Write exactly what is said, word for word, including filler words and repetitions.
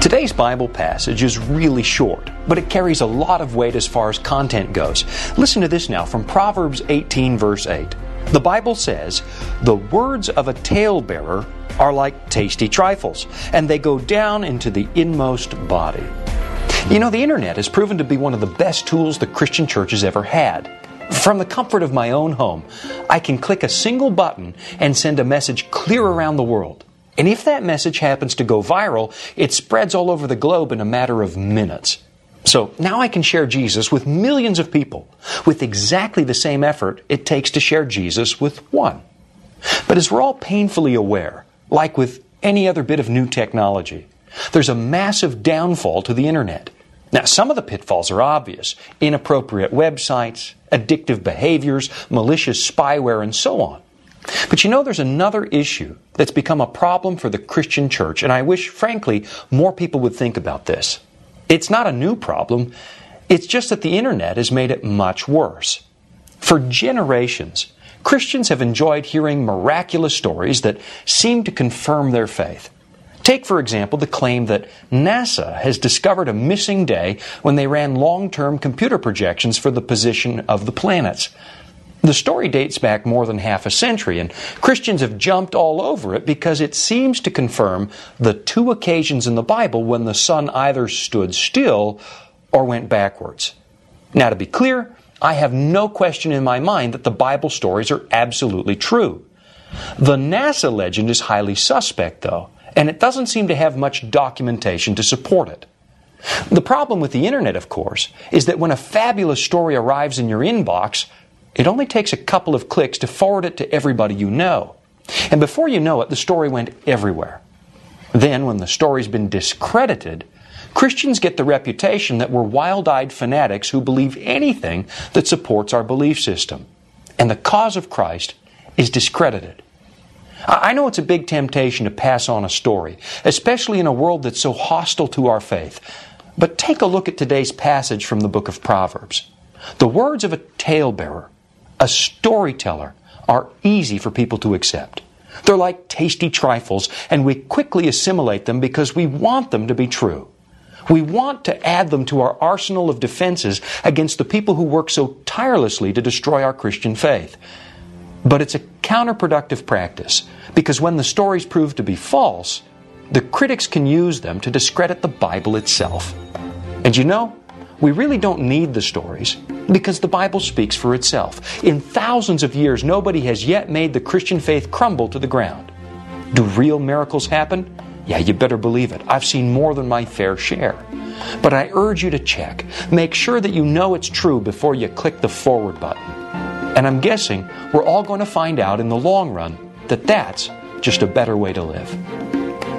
Today's Bible passage is really short, but it carries a lot of weight as far as content goes. Listen to this now from Proverbs eighteen, verse eight. The Bible says, "The words of a talebearer are like tasty trifles, and they go down into the inmost body." You know, the internet has proven to be one of the best tools the Christian church has ever had. From the comfort of my own home, I can click a single button and send a message clear around the world. And if that message happens to go viral, it spreads all over the globe in a matter of minutes. So now I can share Jesus with millions of people with exactly the same effort it takes to share Jesus with one. But as we're all painfully aware, like with any other bit of new technology, there's a massive downfall to the internet. Now, some of the pitfalls are obvious: inappropriate websites, addictive behaviors, malicious spyware, and so on. But you know, there's another issue that's become a problem for the Christian church, and I wish, frankly, more people would think about this. It's not a new problem. It's just that the internet has made it much worse. For generations, Christians have enjoyed hearing miraculous stories that seem to confirm their faith. Take, for example, the claim that NASA has discovered a missing day when they ran long-term computer projections for the position of the planets. The story dates back more than half a century, and Christians have jumped all over it because it seems to confirm the two occasions in the Bible when the sun either stood still or went backwards. Now, to be clear, I have no question in my mind that the Bible stories are absolutely true. The NASA legend is highly suspect, though, and it doesn't seem to have much documentation to support it. The problem with the internet, of course, is that when a fabulous story arrives in your inbox, it only takes a couple of clicks to forward it to everybody you know. And before you know it, the story went everywhere. Then, when the story's been discredited, Christians get the reputation that we're wild-eyed fanatics who believe anything that supports our belief system. And the cause of Christ is discredited. I know it's a big temptation to pass on a story, especially in a world that's so hostile to our faith. But take a look at today's passage from the book of Proverbs. The words of a talebearer, a storyteller, are easy for people to accept. They're like tasty trifles, and we quickly assimilate them because we want them to be true. We want to add them to our arsenal of defenses against the people who work so tirelessly to destroy our Christian faith. But it's a counterproductive practice, because when the stories prove to be false, the critics can use them to discredit the Bible itself. And you know, we really don't need the stories, because the Bible speaks for itself. In thousands of years, nobody has yet made the Christian faith crumble to the ground. Do real miracles happen? Yeah, you better believe it. I've seen more than my fair share. But I urge you to check. Make sure that you know it's true before you click the forward button. And I'm guessing we're all going to find out in the long run that that's just a better way to live.